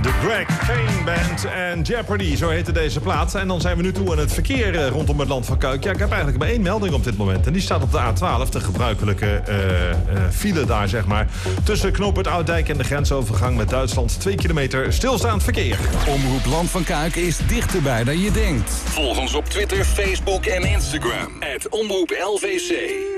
De Greg Kane Band en Jeopardy, zo heette deze plaat. En dan zijn we nu toe aan het verkeer rondom het Land van Kuik. Ja, ik heb eigenlijk maar één melding op dit moment. En die staat op de A12, de gebruikelijke file daar, zeg maar. Tussen knooppunt Ouddijk en de grensovergang met Duitsland. 2 kilometer stilstaand verkeer. Omroep Land van Kuik is dichterbij dan je denkt. Volg ons op Twitter, Facebook en Instagram. @omroeplvc.